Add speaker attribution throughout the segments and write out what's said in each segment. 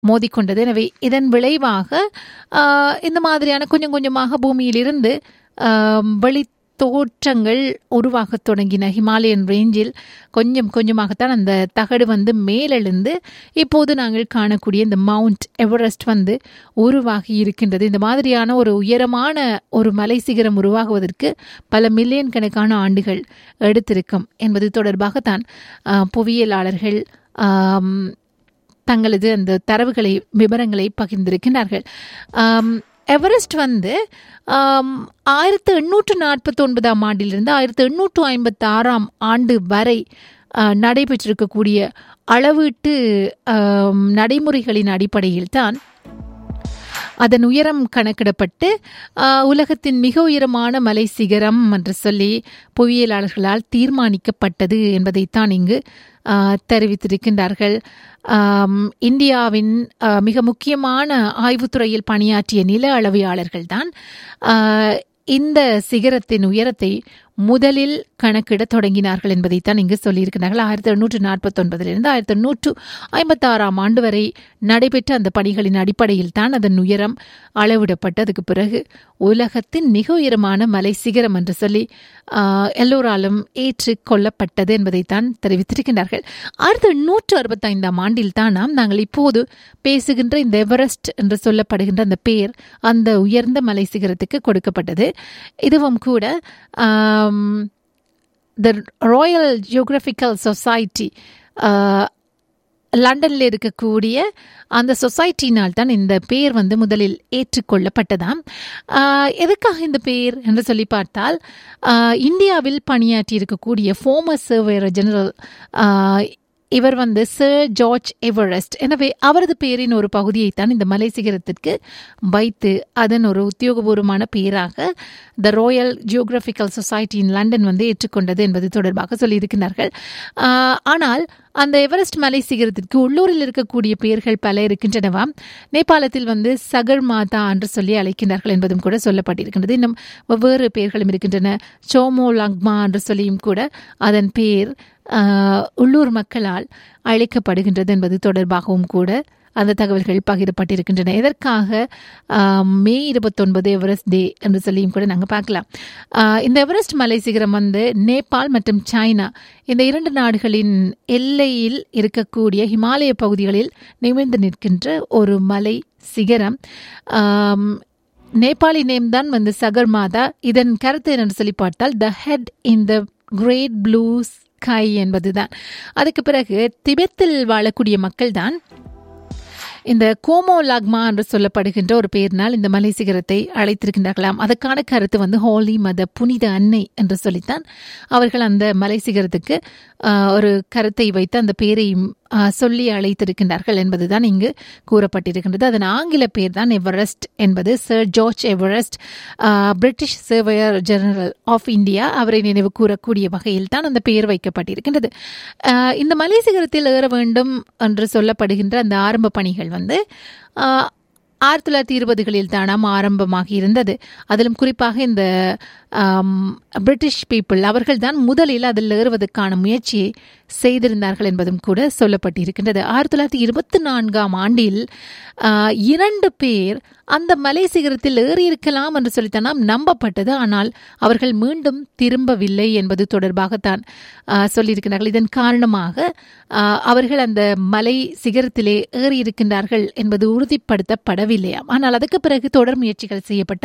Speaker 1: மோதிக்கொண்டது. எனவே இதன் விளைவாக இந்த மாதிரியான கொஞ்சம் கொஞ்சமாக பூமியிலிருந்து வெளி தோற்றங்கள் உருவாக தொடங்கின. ஹிமாலயன் ரேஞ்சில் கொஞ்சம் கொஞ்சமாகத்தான் அந்த தகடு மேலெழுந்து இப்போது நாங்கள் காணக்கூடிய இந்த மவுண்ட் எவரெஸ்ட் உருவாகி இருக்கின்றது. இந்த மாதிரியான ஒரு உயரமான ஒரு மலை சிகரம் உருவாகுவதற்கு பல மில்லியன் கணக்கான ஆண்டுகள் எடுத்திருக்கும் என்பது தொடர்பாகத்தான் புவியியலாளர்கள் தங்களது அந்த தரவுகளை விவரங்களை பகிர்ந்திருக்கிறார்கள். எவரெஸ்ட் 1849 ஆண்டிலிருந்து 1856 ஆண்டு வரை நடைபெற்றிருக்கக்கூடிய அளவீட்டு நடைமுறைகளின் அடிப்படையில் தான் அதன் உயரம் கணக்கிடப்பட்டு உலகத்தின் மிக உயரமான மலை சிகரம் என்று சொல்லி புவியியலாளர்களால் தீர்மானிக்கப்பட்டது என்பதைத்தான் இங்கு தெரிவித்திருக்கின்றார்கள். இந்தியாவின் மிக முக்கியமான ஆய்வுத்துறையில் பணியாற்றிய நில அளவையாளர்கள் தான் இந்த சிகரத்தின் உயரத்தை முதலில் கணக்கிட தொடங்கினார்கள் என்பதைத்தான் இங்கு சொல்லியிருக்கிறார்கள். 1849 1856 ஆண்டு வரை நடைபெற்ற அந்த பணிகளின் அடிப்படையில் தான் அதன் உயரம் அளவிடப்பட்டு அதுக்கு பிறகு உலகத்தின் மிக உயரமான மலை சிகரம் என்று சொல்லி எல்லோராலும் ஏற்றுக்கொள்ளப்பட்டது என்பதைத்தான் தெரிவித்திருக்கின்றார்கள். 1865 ஆண்டில் தான் நாங்கள் இப்போது பேசுகின்ற இந்த எவரெஸ்ட் என்று சொல்லப்படுகின்ற அந்த பெயர் அந்த உயர்ந்த மலை சிகரத்துக்கு கொடுக்கப்பட்டது. இதுவும் கூட the Royal Geographical Society லண்டனில் இருக்கக்கூடிய அந்த சொசைட்டினால் தான் இந்த பேர் முதலில் ஏற்றுக்கொள்ளப்பட்டதாம். எதுக்காக இந்த பேர் என்று சொல்லி பார்த்தால் இந்தியாவில் பணியாற்றி இருக்கக்கூடிய ஃபோமர் சர்வேயர் ஜெனரல் இவர் சர் ஜார்ஜ் எவரெஸ்ட். எனவே அவரது பெயரின் ஒரு பகுதியைத்தான் இந்த மலை சிகரத்திற்கு வைத்து அதன் ஒரு உத்தியோகபூர்வமான பெயராக the royal geographical society in London ஏற்றுக்கொண்டது என்பது தொடர்பாக சொல்லியிருக்கிறார்கள். ஆனால் அந்த எவரெஸ்ட் மலை சிகரத்திற்கு உள்ளூரில் இருக்கக்கூடிய பெயர்கள் பல இருக்கின்றனவாம். நேபாளத்தில் சகர்மாதா என்று சொல்லி அழைக்கின்றார்கள் என்பதும் கூட சொல்லப்பட்டிருக்கின்றது. இன்னும் வெவ்வேறு பெயர்களும் இருக்கின்றன. சோமோ லங்மா என்று சொல்லியும் கூட அதன் பெயர் உள்ளூர் மக்களால் அழைக்கப்படுகின்றது என்பது தொடர்பாகவும் கூட அந்த தகவல்கள் பகிரப்பட்டிருக்கின்றன. எதற்காக மே 29 எவரெஸ்ட் டே என்று சொல்லியும் கூட நாங்கள் பார்க்கலாம். இந்த எவரெஸ்ட் மலை சிகரம் நேபாள் மற்றும் சைனா இந்த இரண்டு நாடுகளின் எல்லையில் இருக்கக்கூடிய ஹிமாலய பகுதிகளில் நிமிர்ந்து நிற்கின்ற ஒரு மலை சிகரம். நேபாளி நேம் தான் சகர்மாதா. இதன் கருத்து என்னென்னு சொல்லி பார்த்தால் the head in the great blue sky என்பதுதான். அதுக்கு பிறகு திபெத்தில் வாழக்கூடிய மக்கள் தான் இந்த கோமோ லாக்மா என்று சொல்லப்படுகின்ற ஒரு பெயரினால் இந்த மலை சிகரத்தை அழைத்திருக்கின்றார்களாம். அதற்கான கருத்து ஹோலி மத புனித அன்னை என்று சொல்லித்தான் அவர்கள் அந்த மலை சிகரத்துக்கு ஒரு கருத்தை வைத்து அந்த பெயரை சொல்லி அழைத்திருக்கின்றார்கள் என்பதுதான் இங்கு கூறப்பட்டிருக்கின்றது. அதன் ஆங்கில பெயர் தான் எவரெஸ்ட் என்பது. Sir George Everest British surveyor general of India அவரை நினைவு கூறக்கூடிய வகையில் தான் அந்த பெயர் வைக்கப்பட்டிருக்கின்றது. இந்த மலை சிகரத்தில் ஏற வேண்டும் என்று சொல்லப்படுகின்ற அந்த ஆரம்ப பணிகள் 1920களில் தானாம் ஆரம்பமாகி இருந்தது. அதிலும் குறிப்பாக இந்த பிரிட்டிஷ் பீப்புள் அவர்கள் தான் முதலில் அதில் ஏறுவதற்கான முயற்சியை செய்திருந்தார்கள் என்பதும் கூட சொல்லப்பட்டிருக்கின்றது. 1924 ஆண்டில் 2 பேர் அந்த மலை சிகரத்தில் ஏறியிருக்கலாம் என்று சொல்லித்தான் நம்பப்பட்டது. ஆனால் அவர்கள் மீண்டும் திரும்பவில்லை என்பது தொடர்பாகத்தான் சொல்லியிருக்கிறார்கள். இதன் காரணமாக அவர்கள் அந்த மலை சிகரத்திலே ஏறியிருக்கின்றார்கள் என்பது உறுதிப்படுத்தப்படவில்லையாம். ஆனால் அதுக்கு பிறகு தொடர் முயற்சிகள் செய்யப்பட்ட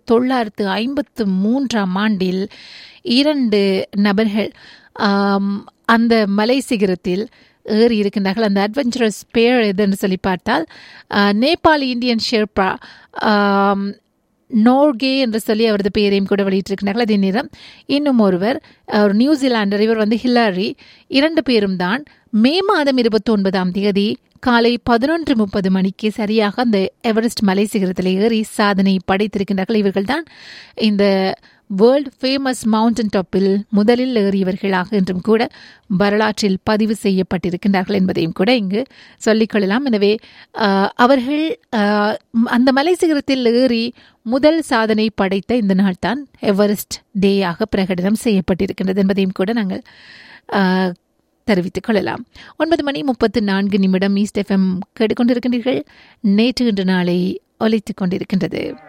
Speaker 1: 1953 ஆண்டில் 2 நபர்கள் அந்த மலை சிகரத்தில் ஏறி இருக்கின்றார்கள். அந்த அட்வென்ச்சரஸ் பேர் எதுன்னு சொல்லி பார்த்தால் நேபாளி இந்தியன் ஷெர்பா நோர்கே என்று சொல்லி அவரது பெயரையும் கூட வெளியிட்டிருக்கிறார்கள். அதே நேரம் இன்னும் ஒருவர் ஒரு நியூசிலாண்டர், இவர் ஹில்லாரி. 2 பேரும் தான் மே மாதம் 29 காலை 11:30 மணிக்கு சரியாக அந்த எவரெஸ்ட் மலை சிகரத்தில் ஏறி சாதனை படைத்திருக்கின்றார்கள். இவர்கள் தான் இந்த வேர்ல்ட் ஃபேமஸ் மவுண்டன் டாப்பில் முதலில் ஏறியவர்களாக என்றும் கூட வரலாற்றில் பதிவு செய்யப்பட்டிருக்கின்றார்கள் என்பதையும் கூட இங்கு சொல்லிக்கொள்ளலாம். எனவே அவர்கள் அந்த மலை சிகரத்தில் ஏறி முதல் சாதனை படைத்த இந்த நாள் தான் எவரெஸ்ட் டேயாக பிரகடனம் செய்யப்பட்டிருக்கின்றது என்பதையும் கூட நாங்கள் தெரிவித்துக் கொள்ளலாம். 9:34 ஈஸ்ட் எஃப்எம் கேட்டுக்கொண்டிருக்கின்றீர்கள். நேற்று இன்று நாளை ஒலித்துக் கொண்டிருக்கின்றது.